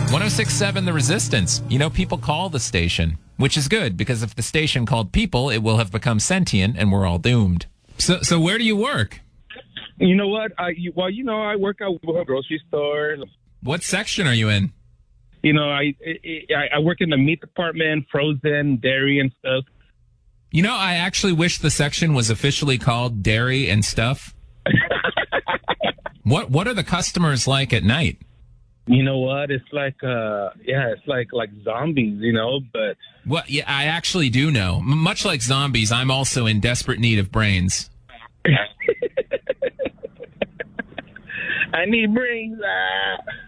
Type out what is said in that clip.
1067 The Resistance. You know, people call the station, which is good, because if the station called people, it will have become sentient and we're all doomed. So where do you work? You know what? I work at a grocery store. What section are you in? You know, I work in the meat department, frozen, dairy, and stuff. You know, I actually wish the section was officially called Dairy and Stuff. What are the customers like at night? You know what? It's like, it's like zombies, you know, but... Well, yeah, I actually do know. Much like zombies, I'm also in desperate need of brains. I need brains.